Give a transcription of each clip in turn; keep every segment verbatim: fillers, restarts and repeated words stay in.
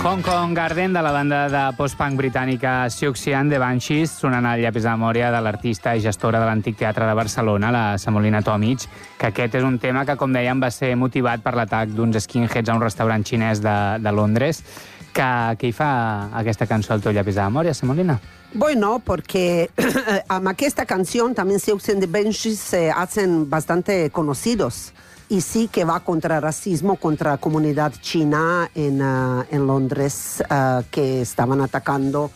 Hong Kong Garden, de la banda de post-punk britànica Siouxsie The Banshees, sonant el llapis de memòria de l'artista i gestora de l'Antic Teatre de Barcelona, la Semolina Tomic, que aquest és un tema que, com dèiem, va ser motivat per l'atac d'uns skinheads a un restaurant xinès de, de Londres. Que, què hi fa aquesta cançó al teu llapis de memòria, Semolina? Bueno, porque amb aquesta canción también Siouxsie The Banshees se hacen bastante conocidos. Y sí que va contra racismo, contra la comunidad china en, uh, en Londres, uh, que estaban atacando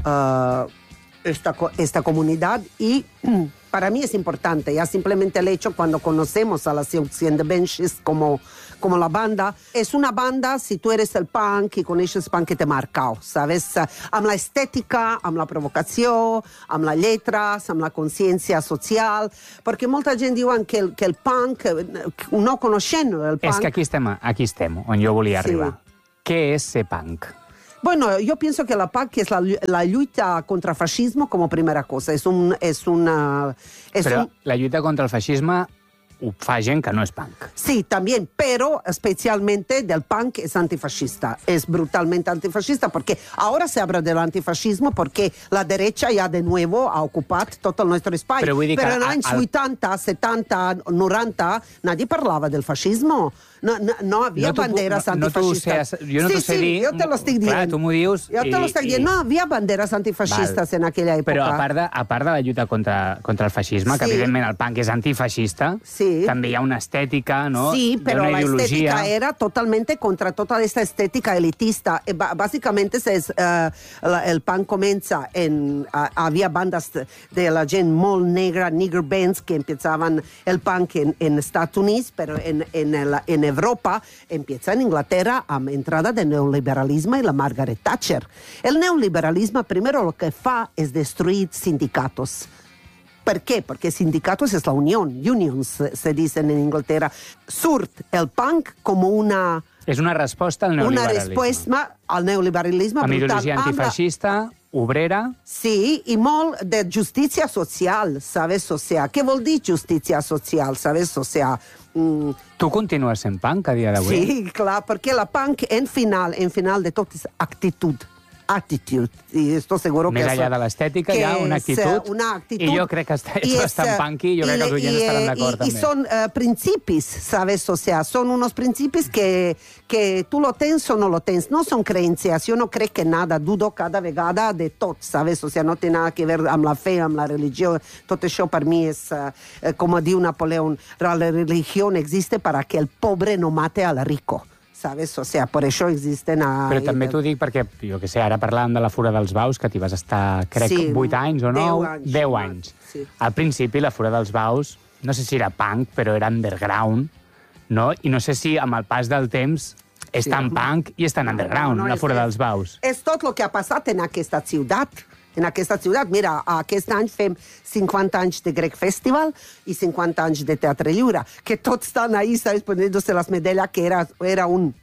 uh, esta, esta comunidad. Y para mí es importante, ya simplemente el hecho cuando conocemos a la Siouxsie The Banshees como, como la banda, es una banda, si tú eres el punk y conoces punk, que te marca, ¿sabes? Amb la estética, amb la provocació, amb la lletra, amb la consciència social, perquè molta gent diuen que el, que el punk, no coneixent el punk... És que aquí estem, aquí estem, on jo volia sí. arribar. Què és ser punk? Bueno, yo pienso que la punk es la, la lluita contra el fascismo como primera cosa. Es un... Es una, es Però un... la lluita contra el feixisme ho fa gent que no és punk. Sí, también, pero especialmente del punk es antifascista. Es brutalmente antifascista porque ahora se habla del antifascismo porque la derecha ya de nuevo ha ocupado todo el nuestro espacio. Pero, pero en als anys al... vuitanta, setanta, noranta, nadie parlava del fascismo. No, no, no havia no banderes no, antifascistes. No jo no sí, t'ho sé sí, dir. jo te lo estic dient. Clar, tu m'ho dius. Jo te lo estic dient. No havia banderes antifascistes Val. En aquella època. Però a part de, a part de la lluita contra, contra el feixisme, sí. que evidentment el punk és antifeixista, sí. també hi ha una estètica, no? Sí, pero la ideologia... estética era totalmente contra toda esta estética elitista. Eh, básicamente es, uh, la, el punk comença en... Uh, había bandas de la gent molt negra, nigger bands, que empezaban el punk en, en Estados Unidos, pero en, en, el, en Europa empieza en Inglaterra amb entrada del neoliberalisme i la Margaret Thatcher. El neoliberalisme primero lo que fa es destruir sindicatos. ¿Por qué? Porque sindicatos es la unión, unions se, se dicen en Inglaterra. Surt el punk como una... És una resposta al neoliberalisme. Una resposta al neoliberalisme amb brutal. Amb ideologia antifeixista, obrera... Sí, i molt de justícia social, ¿sabes? O sea, què vol dir justícia social, ¿sabes? O sea... Mm, tu continues sent punk a dia d'avui? Sí, clar, perquè la punk en final, en final de tot és actitud. Attitude, i estoy seguro Més que... Més allà de l'estètica hi ha una actitud, una actitud, i jo crec que està, és bastant punky, i jo crec que els oients estaran d'acord també. Y son uh, principis, ¿sabes? O sea, son unos principis que, que tú lo tens o no lo tens, no son creencias, yo no creo que nada, dudo cada vegada de tot, ¿sabes? O sea, no té nada que ver amb la fe, amb la religió, tot això per mi és, uh, com diu Napoleón, la religión existe para que el pobre no mate al rico. ¿Sabes? O sea, por això existen... A... Però també t'ho dic perquè, jo què sé, ara parlàvem de la Fura dels Baus, que t'hi vas estar, crec, sí, vuit anys o nou? deu anys. deu anys. Sí. Al principi, la Fura dels Baus, no sé si era punk, però era underground, no? I no sé si amb el pas del temps és sí, tan punk i és tan no, underground, no, no, la Fura és, dels Baus. És tot el que ha passat en aquesta ciutat. En aquesta ciutat, mira, aquest any fem cinquanta anys de Grec Festival i cinquanta anys de Teatre Lliure, que tots estan ahí, ¿sabes? Poniéndose las medallas, que era, era un...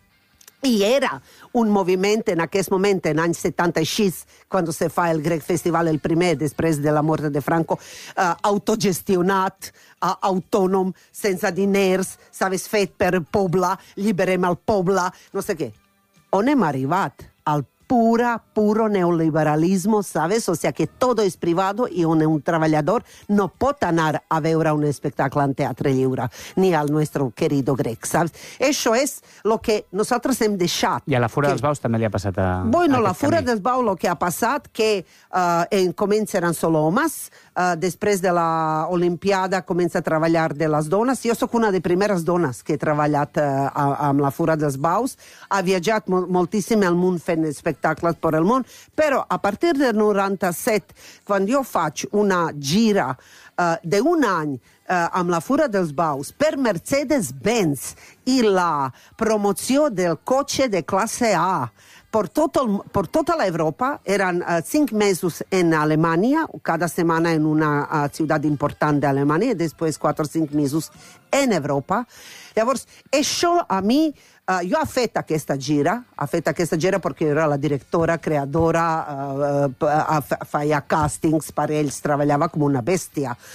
I era un moviment en aquest moment, en anys setanta-sis, quan se fa el Grec Festival, el primer, després de la mort de Franco, uh, autogestionat, uh, autònom, sense diners, sabes, fet per poble, lliberem el poble, no sé què. On hem arribat? Al pura, puro neoliberalismo, ¿sabes? O sea, que todo es privado y un, un trabajador no pot anar a veure un espectacle en Teatre Lliure, ni al nuestro querido Grec, ¿sabes? Eso es lo que nosotros hem deixat. I a la Fura que... dels Baus també li ha passat a... Bueno, a la Fura camí. dels Baus lo que ha passat, que uh, en comença eren solo homes, uh, després de la Olimpiada comença a treballar de les dones. Jo sóc una de primeres dones que he treballat uh, amb la Fura dels Baus, ha viatjat mol moltíssim al món fent espectacles per el món, però a partir del noranta-set, quan jo faig una gira uh, d'un any uh, amb la Fura dels Baus per Mercedes-Benz i la promoció del cotxe de classe A per, tot el, per tota l'Europa, eren uh, cinc mesos en Alemanya, cada setmana en una uh, ciutat important d'Alemanya, i després quatre o cinc mesos en Europa. Llavors, això a mi... Uh, jo he fet aquesta gira, he fet aquesta gira perquè era la directora, creadora, uh, uh, feia càstings per ells, treballava com una bèstia.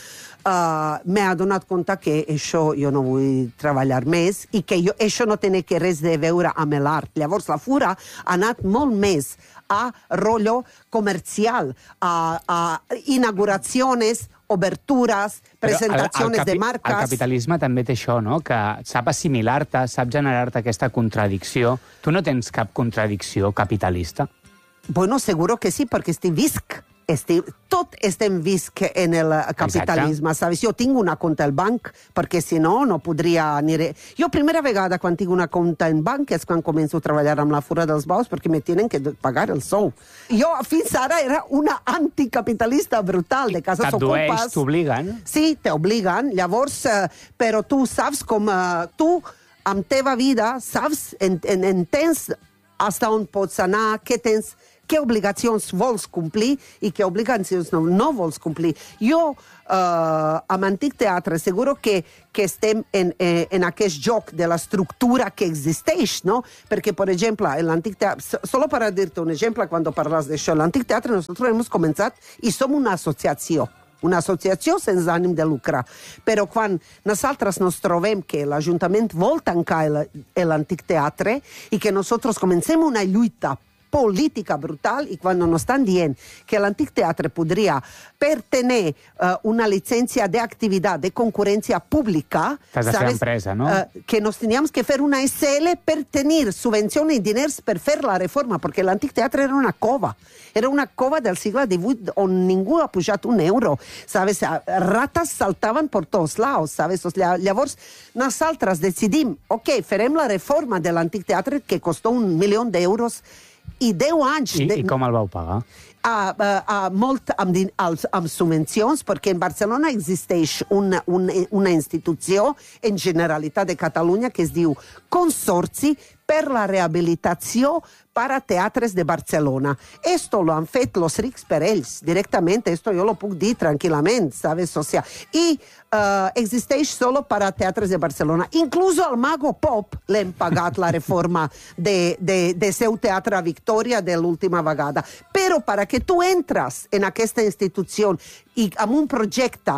uh, m'he adonat compte que això jo no vull treballar més i que jo, això no té que res de veure amb l'art. Llavors la Fura ha anat molt més a rotllo comercial, a, a inauguracions, obertures, presentacions el, el capi, de marques... El capitalisme també té això, no? Que sap assimilar-te, sap generar-te aquesta contradicció. Tu no tens cap contradicció capitalista? Bueno, seguro que sí, perquè estic visc. Estic, tot estem visc en el capitalisme, Exacte. sabes? Jo tinc una compte al banc, perquè si no, no podria... Aniré... Jo, primera vegada quan tinc una compte en banc és quan començo a treballar amb la Fura dels Bous, perquè me tenen que pagar el sou. Jo fins ara era una anticapitalista brutal, de cases ocupes. T'addueix, t'obliguen? Sí, t'obliguen. Llavors, eh, però tu saps com... Eh, tu, amb teva vida, saps, en, en, entens hasta on pots anar, què tens... què obligacions vols complir i què obligacions no, no vols complir. Jo, eh, amb Antic Teatre, seguro que, que estem en, eh, en aquest joc de l'estructura que existeix, no? Perquè, per exemple, en l'Antic Teatre, solo para dir-te un exemple, quan parles d'això, l'Antic Teatre nosaltres hem començat i som una associació. Una associació sense ànim de lucre. Però quan nosaltres nos trobem que l'Ajuntament vol tancar l'Antic Teatre i que nosaltres comencem una lluita política brutal i quan nos estan dient que l'Antic Teatre podria, per tenir uh, una llicència d'activitat de concurrència pública, t'has de fer empresa, no? Uh, que nos teníamos que fer una S L per tenir subvencions i diners per fer la reforma, perquè l'Antic Teatre era una cova. Era una cova del segle divuit on ningú ha pujat un euro. Sabes? Rates saltaven per tots lados. Sabes? Llavors, nosaltres decidim, ok, farem la reforma de l'Antic Teatre que costó un milió d'euros i deu anys... I, de... I com el vau pagar? A, a, a molt amb, amb, amb subvencions, perquè en Barcelona existeix una, una, una institució en Generalitat de Catalunya que es diu Consorci per la Rehabilitació per a Teatres de Barcelona. Esto lo han fet los rics per ells, directament, esto jo lo puc dir tranquil·lament, sabes? O sea, i uh, existeix solo per a Teatres de Barcelona. Incluso al Mago Pop l'hem pagat la reforma de, de, de seu teatre a Victòria de l'última vegada. Però per a que tu entres en aquesta institució i amb un projecte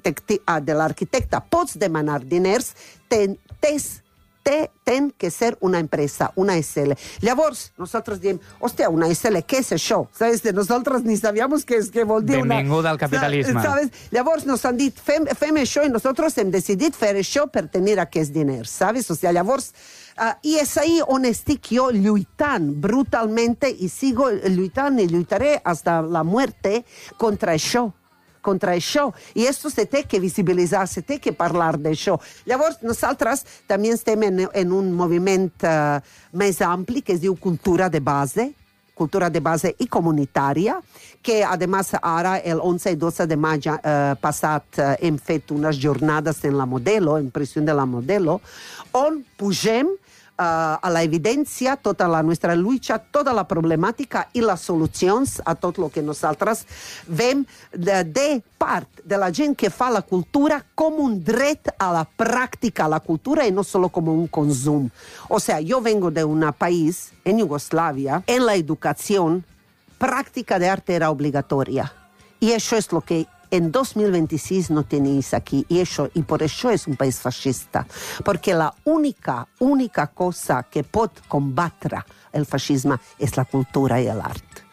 de l'arquitecte pots demanar diners, ten, tens Té, ten que ser una empresa, una S L. Llavors, nosaltres diem, hòstia, una S L, què és això? ¿Sabes? De nosaltres ni sabíamos què, què vol dir una... Benvingut al capitalisme. ¿Sabes? Llavors nos han dit, fem, fem això i nosaltres hem decidit fer això per tenir aquests diners, ¿sabes? O sea, llavors... Uh, I és ahí on estic jo lluitant brutalment i sigo lluitant i lluitaré hasta la muerte contra això. contra això. I això se té que visibilitzar, se té que parlar d'això. Llavors, nosaltres també estem en, en un moviment uh, més ampli que es diu cultura de base, cultura de base i comunitària, que, a més, ara, el onze i dotze de maig eh, passat, eh, hem fet unes jornades en la Modelo, en pressió de la Modelo, on pugem Uh, a la evidència, tota la nostra lluita, tota la problemàtica i les solucions a tot el que nosaltres veiem de, de part de la gent que fa la cultura com un dret a la pràctica, a la cultura, i no solo com un consum. O sea, yo vengo de un país, en Yugoslavia, en la educación, práctica de arte era obligatoria. Y eso es lo que en dos mil veintiséis no tenéis aquí, y, eso, y por eso es un país fascista, porque la única, única cosa que pot combatre el fascisme és la cultura i l'art.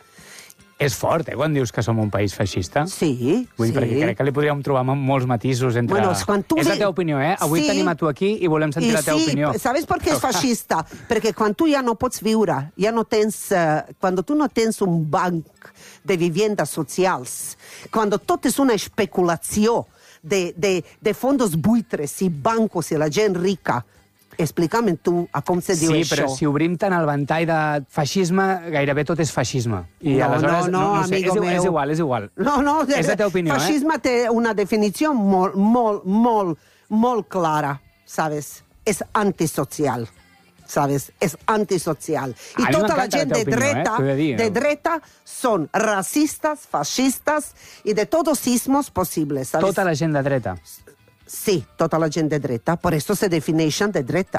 És fort, eh, quan dius que som un país feixista? Sí, Vull sí. dir, perquè crec que li podríem trobar molts matisos entre... Bueno, quan tu és la ve- teva opinió, eh? Avui Sí. tenim a tu aquí i volem sentir I la teva sí, opinió. ¿sabes por qué es fascista? Perquè quan tu ja no pots viure, ja no tens, uh, quan tu no tens un banc de viviendas socials, quan tot és una especulació de, de, de fondos buitres i bancos i la gent rica, explica'm tu a com se diu Sí, això. però si obrim tant el ventall de feixisme, gairebé tot és feixisme. I No, aleshores, no, no, no sé, amigo és, meu. és igual, és igual. No, no, És la teva opinió, eh? fascisme té una definició molt, molt, molt, molt clara, ¿sabes? És antisocial, ¿sabes? És antisocial. I A mi tota la m'encanta la gent teva de opinió, eh? dreta, T'ho he de dir, de eh? dreta són racistes, feixistes i de todos sismos possibles, ¿sabes? Tota la gent de dreta. Sí, tota la gent de dreta, per això se defineixen de dreta.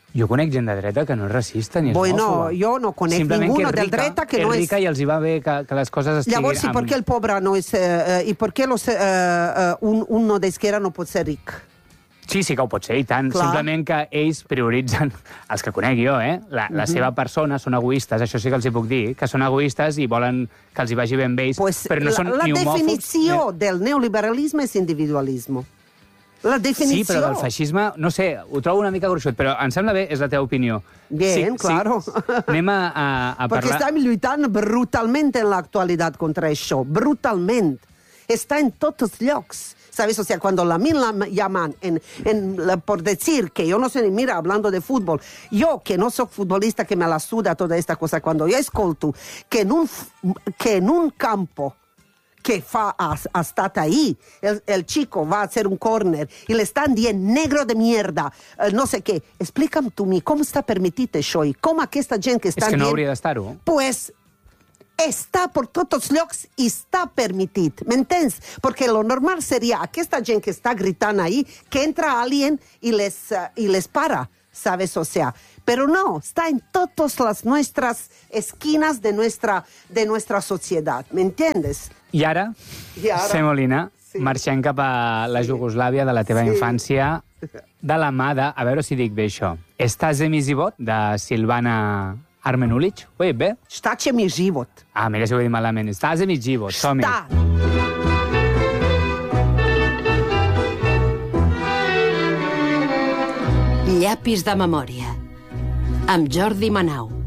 Jo conec gent de dreta que no és racista ni és Bueno, homòfoba. jo no conec Simplement ninguno que és del rica, dreta que no és és... rica i els hi va bé que, que les coses estiguin... Llavors, ¿y por qué el pobre no es... eh, ¿y por qué los, eh, eh, un, uno de izquierda no pot ser ric? Sí, sí que ho pot ser, i tant. Clar. Simplement que ells prioritzen, els que conec jo, eh? la, la Mhm. seva persona, són egoistes, això sí que els hi puc dir, que són egoistes i volen que els hi vagi ben bé ells, Pues però no la, són la ni homòfobs... definició Ni... del neoliberalisme és individualisme. La definició... Sí, però del feixisme, no sé, ho trobo una mica gruixut, però em sembla bé, és la teva opinió. Bien, sí, claro. Sí. Anem a, a, a Perquè parlar... estem lluitant brutalment en l'actualitat contra això, brutalment. Està en tots els llocs. ¿Sabes? O sea, cuando a mí la llaman en, en, la, por decir que yo no sé ni mira, hablando de fútbol, yo que no soy futbolista, que me la suda toda esta cosa, cuando yo escolto que en un, que en un campo que fa, ha, ha estat ahí, el, el chico va a hacer un córner y le están dient negro de mierda, eh, no sé què. Explica'm tu mi, com està permitit això i com aquesta gent que està És que no dient... hauria d'estar-ho. Pues està per tots els llocs i està permitit, m'entens? Perquè lo normal seria aquesta gent que està gritant ahí, que entra alguien i les, uh, i les para, ¿sabes? O sea, pero no, está en todas las nuestras esquinas de nuestra, de nuestra sociedad, ¿me entiendes? I ara, I ara? Semolina, Sí. marxem cap a la Iugoslàvia de la teva Sí. infància, de la mà de, a veure si dic bé això, Estàs Emizibot, de Silvana Armenulic. Ho he dit bé? Šta će mi život? Ah, mira si ho he dit malament. Estàs Emizibot, som-hi. Šta? Llapis de memòria, amb Jordi Manau.